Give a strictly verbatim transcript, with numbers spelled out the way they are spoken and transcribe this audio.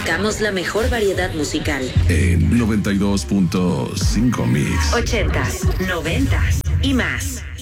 Buscamos la mejor variedad musical. En noventa y dos punto cinco Mix. Ochentas, noventas y más.